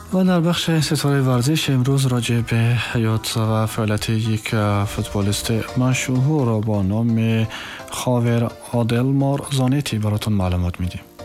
و در بخش ستاره ورزش امروز راجع به حیات و فعالیت یک فوتبالیست مشهور با نام خاور آدلمار زانتی براتون معلومات میدیم.